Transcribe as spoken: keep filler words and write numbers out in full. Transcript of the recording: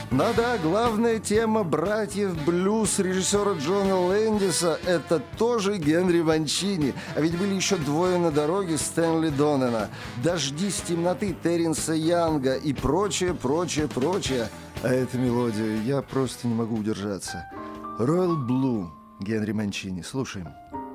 Ну да, главная тема «Братьев Блюз» режиссера Джона Лэндиса — это тоже Генри Манчини. А ведь были еще двое на дороге Стэнли Донена, «Дождись темноты» Терренса Янга и прочее, прочее, прочее. А эту мелодию я просто не могу удержаться. «Royal Blue» Генри Манчини. Слушаем.